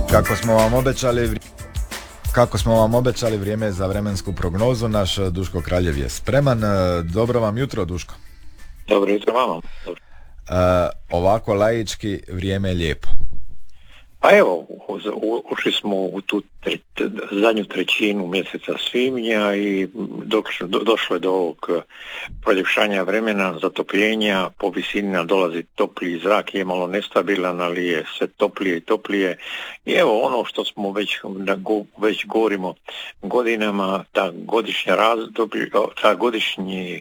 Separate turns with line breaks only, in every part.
Kako smo vam obećali, kako smo vam obećali, vrijeme je za vremensku prognozu. Naš Duško Kraljev je spreman. Dobro vam jutro, Duško.
Dobro jutro vama.
Ovako laički, vrijeme je lijepo.
Pa evo, ušli smo u tu zadnju trećinu mjeseca svibnja i došlo je do ovog proljepšanja vremena, zatopljenja, po visini dolazi topliji zrak, je malo nestabilan, ali je sve toplije i toplije. I evo ono što smo već govorimo godinama, ta godišnja razdoblje, ta godišnji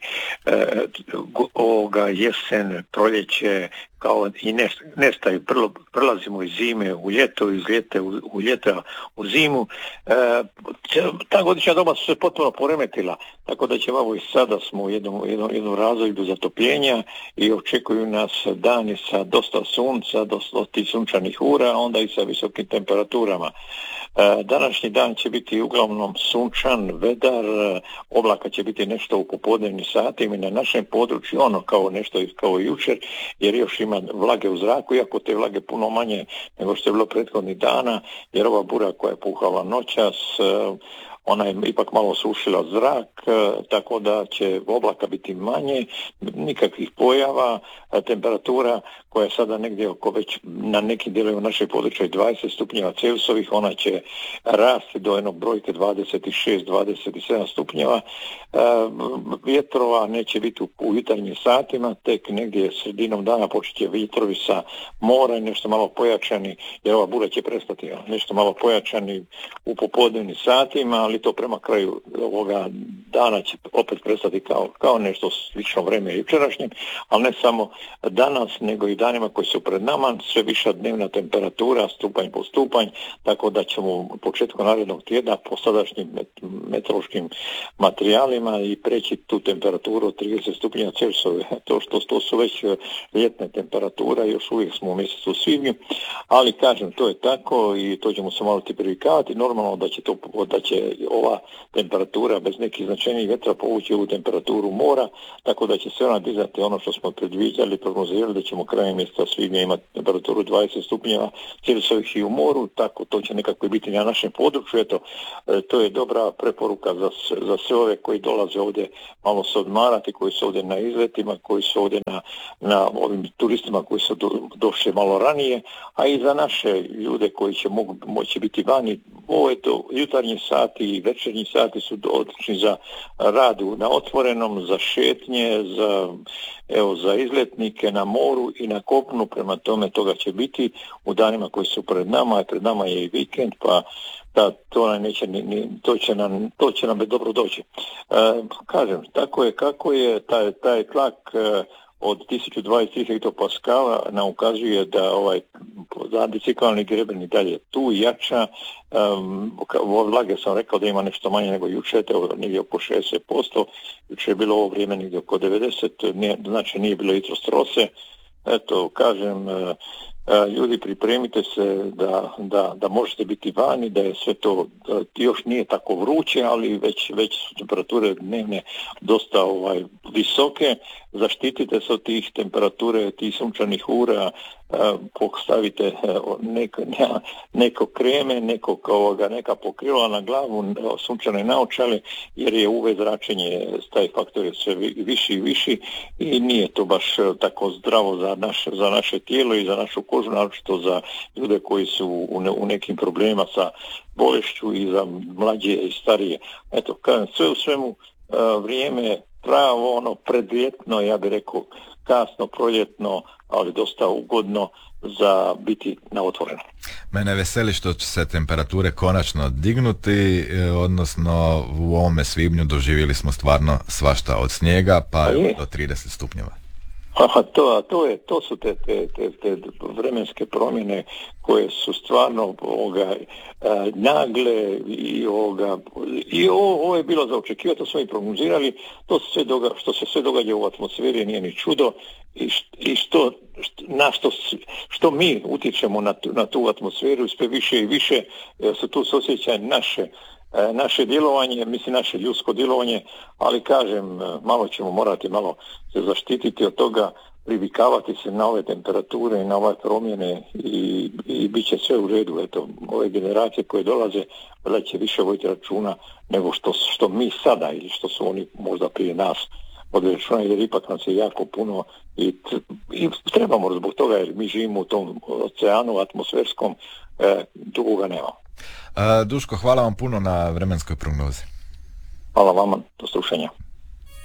ovoga jesen, proljeće, kao i nestaju, prelazimo iz zime u ljeto, iz ljeta u ljeta u zimu. Ta godišnja doba su se potpuno poremetila, tako da ćemo i sada smo u jednom razdoblju zatopljenja i očekuju nas dani sa dosta sunca, dosta tih sunčanih ura, onda i sa visokim temperaturama. Današnji dan će biti uglavnom sunčan, vedar, oblaka će biti nešto u popodnevnim satima i na našem području, ono kao nešto kao jučer, jer još ima vlage u zraku, iako te vlage puno manje nego što je bilo prethodnih dana, jer ova bura koja je puhala noćas, ona je ipak malo sušila zrak, tako da će oblaka biti manje, nikakvih pojava, temperatura koja je sada negdje oko već na nekim dijelovima našeg područja 20 stupnjeva Celzijusovih, ona će rasti do jednog brojke 26-27 stupnjeva. Vjetrova neće biti u jutarnjim satima, tek negdje sredinom dana počet će vjetrovi sa mora i nešto malo pojačani, jer ova bura će prestati nešto malo pojačani u popodnevnim satima, ali to prema kraju ovoga dana će opet prestati kao nešto slično vreme jučerašnjem, ali ne samo danas, nego i danima koji su pred nama, sve viša dnevna temperatura, stupanj po stupanj, tako da ćemo u početku narednog tjedna po sadašnjim meteorološkim materijalima i preći tu temperaturu od 30 stupnjeva Celzijusove. To su već ljetne temperature, još uvijek smo u mjesecu svibnju, ali kažem, to je tako i to ćemo se malo privikavati. Normalno da će ova temperatura bez nekih značajnijih vjetra povući ovu temperaturu mora, tako da će se ona dizati ono što smo predviđali, prognozirali da ćemo krajem mjeseca svibnja imati temperaturu 20 stupnjeva Celzijusovih i u moru, tako to će nekako biti na našem području. Eto, to je dobra preporuka za sve ove koji dolaze ovdje malo se odmarati, koji su ovdje na izletima, koji su ovdje na ovim turistima koji su došli malo ranije, a i za naše ljude koji će moći biti vani. Ovo je to jutarnji sati i večernji sati su odlični za rad na otvorenom, za šetnje, za izletnike na moru i na kopnu, prema tome toga će biti u danima koji su pred nama, a pred nama je i vikend, pa to će nam dobro doći. Kažem, tako je kako je taj tlak od 1020 hektopaskala nam ukazuje da anticiklonalni greben i dalje tu jača. Vlage sam rekao da ima nešto manje nego jučer, negdje oko 60%, jučer je bilo ovo vrijeme negdje oko 90%, znači nije bilo jutros trose. Eto, kažem, ljudi, pripremite se da možete biti vani, da je sve to još nije tako vruće, ali već su temperature dnevne dosta visoke. Zaštitite se od tih temperature, tih sunčanih ura, postavite neko kreme, neka pokrila na glavu, sunčane naočale, jer je UV zračenje, taj faktor je sve viši i viši i nije to baš tako zdravo za naše tijelo i za našu kožu, naročito za ljude koji su u nekim problemima sa bolešću i za mlađe i starije. Eto, kažem, sve u svemu vrijeme pravo predljetno, ja bih rekao kasno proljetno, ali dosta ugodno za biti na otvoreno.
Mene veseli što će se temperature konačno dignuti, odnosno u ovome svibnju doživjeli smo stvarno svašta od snijega pa do 30 stupnjeva.
To su te vremenske promjene koje su stvarno nagle i ovo je bilo za očekivati, to smo i prognozirali, što se sve događa u atmosferi nije ni čudo i što mi utječemo na tu atmosferu i sve više i više se tu osjeća naše djelovanje, naše ljudsko djelovanje, ali kažem, malo ćemo morati malo se zaštititi od toga. privikavati se na ove temperature i na ove promjene i bit će sve u redu. Eto, ove generacije koje dolaze da će više voditi računa nego što mi sada ili što su oni možda prije nas vodili računa, jer ipak nas je jako puno i trebamo zbog toga jer mi živimo u tom oceanu atmosferskom, drugoga nema.
Duško, hvala vam puno na vremenskoj prognozi.
Hvala vama, do slušanja.